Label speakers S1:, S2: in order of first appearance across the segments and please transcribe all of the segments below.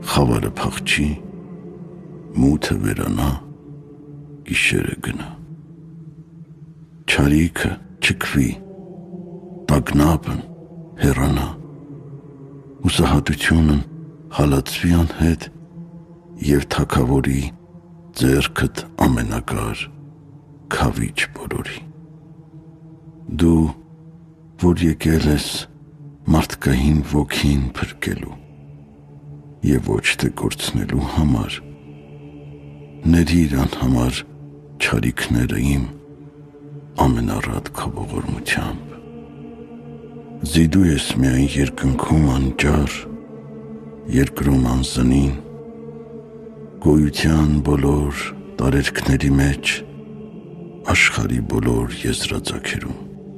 S1: խավարը փախչի, մութը վերանա, գիշերը գնա։ Չարիքը չքվի, տագնապն հեռանա, հուսահատությունն հալածվի անհետ, և թագավորի ձեռքդ ամենակար քավիչ բոլորի։ Դու, որ եկել ես մարդկային ոգին փրկելու և ոչ թե կորցնելու համար, ներիր անհամար չարիքները իմ ամենառատ քո ողորմությամբ։ Զիդու ես միայն երկնքում անճար, երկրում անզնին, գոյության բոլոր տարերքների մեջ, աշխարհի բոլոր եզրածագերում։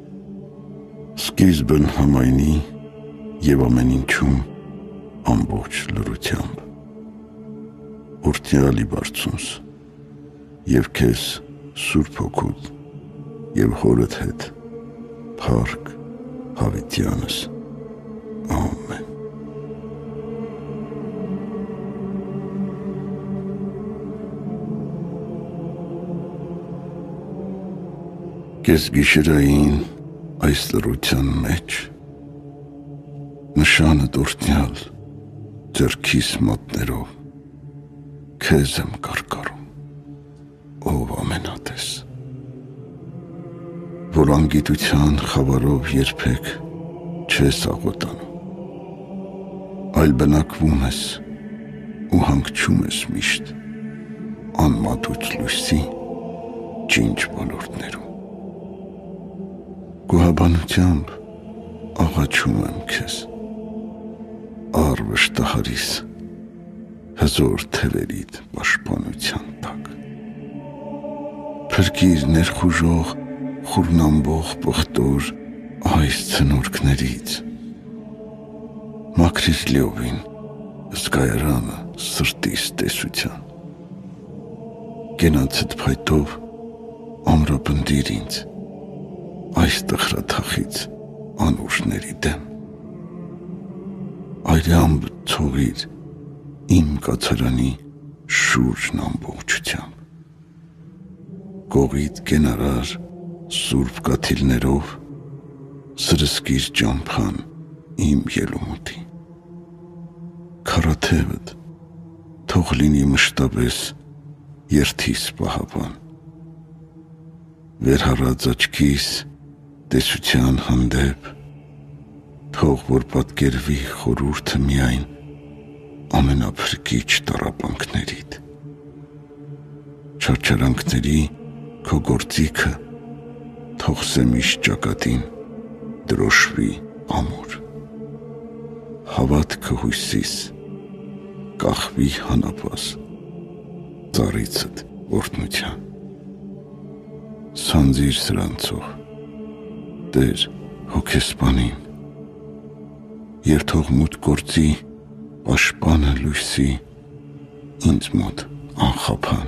S1: Սկիզբն համայնի և ամեն ինչում ամբողջ լռությամբ, օրհնյալի բարձունս, և քեզ Սուրբ Հոգուդ և հորդ հետ փառք հավիտյանս։ Ամեն։ Կեսգիշերային այս լռության մեջ նշանդ օրհնյալ ձեռքիս մատներով քեզ եմ կարկառում, ով ամենատես, որ անգիտության խավարով երբեք չես աղոտանում, այլ բնակվում ես ու հանգչում ես միշտ անմատուց լույսի ջինջ ոլորտներում։ Գոհաբանությամբ աղաչում եմ քեզ, առ վշտահարիս հզոր թևերիդ պաշտպանության տակ։ Փրկիր ներխուժող խուրնամբող պղտոր այս ցնորքներից, մաքրիր լիովին զգայարանը սրտիս տեսության, կենացդ փայտով ամրապնդիր ինձ այս տխրաթախից անուշների դեմ, այրամբ ցողիր իմ կացարանի շուրջն ամբողջությամբ, կողիդ կենարար սուրբ կաթիլներով սրսկիր ճամփան իմ ելումուտի, քարաթևդ թող լինի մշտապես երթիս պահապան, վերհառած աչքիս տեսության հանդեպ, թող որ պատկերվի խորհուրդը միայն ամենափրկիչ տառապանքներիդ, չարչարանքների քո գործիքը թող սեմիշ ճակատին դրոշվի ամուր, հավատքը հույսիս կախվի հանապաս ծառիցդ օրհնության, սանձիր սրանցող Տեր հոգեսպանին, և թող մութ գործի պաշտպանը լույսի ինձ մոտ անխափան,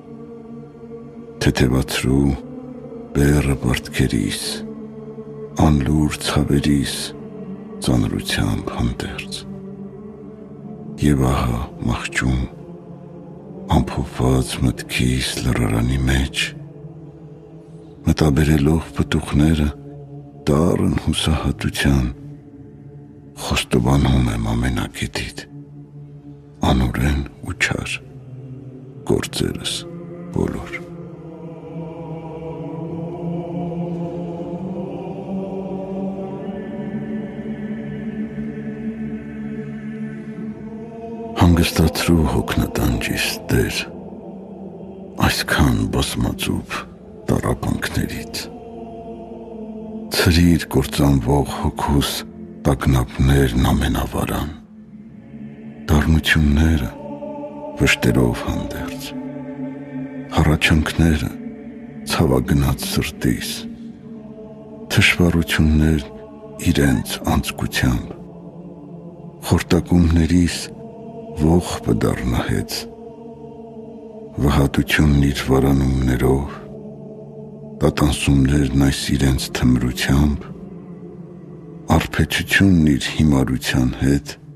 S1: թեթևացրու բեռը պարտքերիս, անլուր ցավերիս ծանրությամբ հանդերձ, և ահա մահճում ամփոփված մտքիս լռարանի մեջ, մտաբերելով պտուղները դառն հուսահատության, խոստովանում եմ ամենագետիդ, անօրեն ու չար գործերս բոլոր։ Հանգստացրու հոգնատանջիս, Տեր, այսքան բազմածուփ տառապանքներից, ցրիր կործանվող հոգուս տագնապներն ամենավարան, դառնությունները վշտերով հանդերձ, հառաչանքները ցավագնաց սրտիս, թշվառություններն իրենց անձկությամբ, խորտակումներիս ողբը դառնահեց, վհատությունն իր վարանումներով, տատանսումներն այս իրենց թմրությամբ, արբեցությունն իր հիմարության հետ,